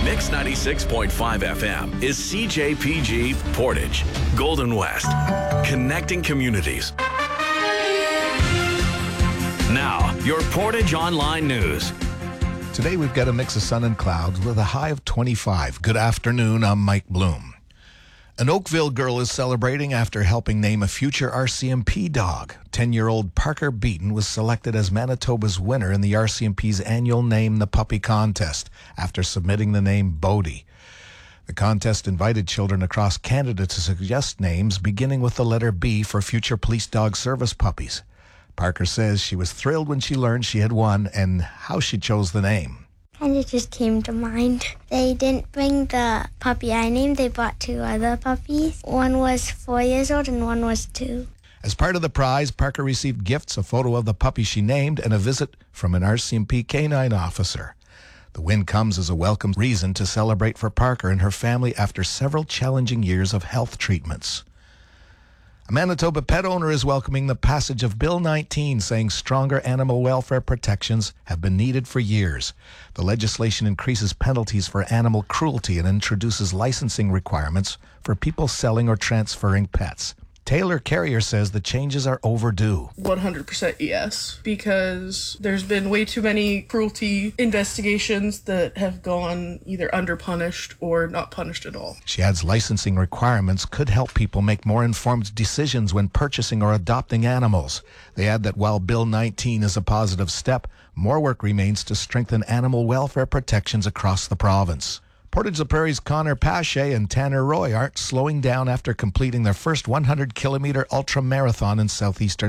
Mix 96.5 FM is CJPG Portage, Golden West, connecting communities. Now, your Portage Online News. Today we've got a mix of sun and clouds with a high of 25. Good afternoon, I'm Mike Bloom. An Oakville girl is celebrating after helping name a future RCMP dog. 10-year-old Parker Beaton was selected as Manitoba's winner in the RCMP's annual Name the Puppy contest after submitting the name Bodie. The contest invited children across Canada to suggest names beginning with the letter B for future police dog service puppies. Parker says she was thrilled when she learned she had won and how she chose the name. And it just came to mind. They didn't bring the puppy I named. They brought two other puppies. One was 4 years old and one was 2. As part of the prize, Parker received gifts, a photo of the puppy she named, and a visit from an RCMP canine officer. The win comes as a welcome reason to celebrate for Parker and her family after several challenging years of health treatments. A Manitoba pet owner is welcoming the passage of Bill 19, saying stronger animal welfare protections have been needed for years. The legislation increases penalties for animal cruelty and introduces licensing requirements for people selling or transferring pets. Taylor Carrier says the changes are overdue. 100% yes, because there's been way too many cruelty investigations that have gone either underpunished or not punished at all. She adds licensing requirements could help people make more informed decisions when purchasing or adopting animals. They add that while Bill 19 is a positive step, more work remains to strengthen animal welfare protections across the province. Portage la Prairie's Connor Pache and Tanner Roy aren't slowing down after completing their first 100-kilometer ultra-marathon in southeastern